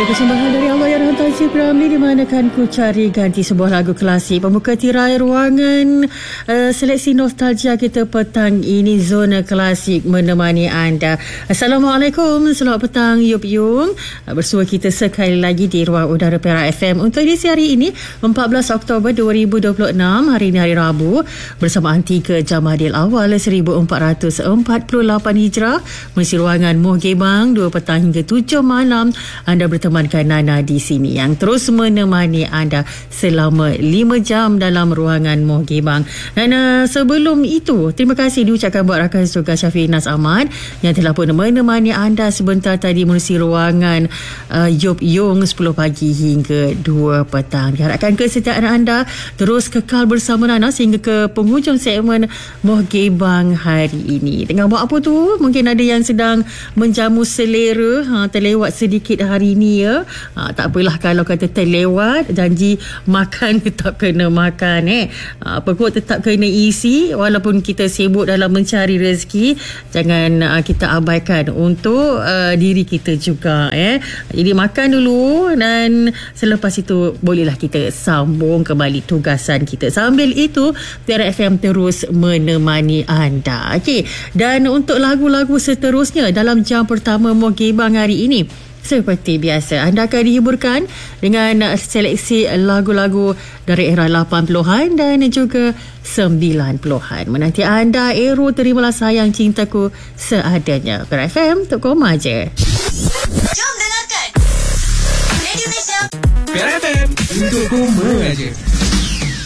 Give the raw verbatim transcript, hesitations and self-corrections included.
persembahan dari Allah yang hantar Zikrami, di mana kan ku cari ganti sebuah lagu klasik pembuka tirai ruangan uh, seleksi nostalgia kita petang ini. Zona Klasik menemani anda. Assalamualaikum, selamat petang Yup Yung. Uh, bersua kita sekali lagi di Ruang Udara Perak F M untuk edisi hari ini empat belas Oktober dua ribu dua puluh enam. Hari ini hari Rabu, bersamaan tiga Jamadil Awal seribu empat ratus empat puluh lapan Hijrah. Mengisi ruangan Muh Gebang dua petang hingga tujuh malam. Anda bertemankan Nana di sini yang terus menemani anda selama lima jam dalam ruangan Muh Gebang. Nana, sebelum itu terima kasih diucapkan buat rakan juga Syafiq Nas Ahmad yang telah pun menemani anda sebentar tadi mengisi ruangan uh, Yup Yung sepuluh pagi hingga dua petang. Diharapkan kesetiaan anda terus kekal bersama Nana sehingga ke penghujung segmen Muh Gebang hari ini. Tengah buat apa tu? Mungkin ada yang sedang menjamu selera, ha, terlewat sedikit hari ni ya. Ha, tak apalah kalau kata terlewat, janji makan tetap kena makan eh. Ha, perut tetap kena isi walaupun kita sibuk dalam mencari rezeki. Jangan uh, kita abaikan untuk uh, diri kita juga eh. Jadi makan dulu dan selepas itu bolehlah kita sambung kembali tugasan kita. Sambil itu Perak F M terus menemani anda. Okey, dan untuk lagu-lagu seterusnya dalam jam pertama Muh Gebang hari ini, seperti biasa, anda akan dihiburkan dengan seleksi lagu-lagu dari era lapan puluhan dan juga sembilan puluhan. Menanti anda, Ero Terimalah Sayang Cintaku Seadanya. Perak F M, untuk koma je. Jom dengarkan Radio Malaysia. Perak F M, untuk koma je.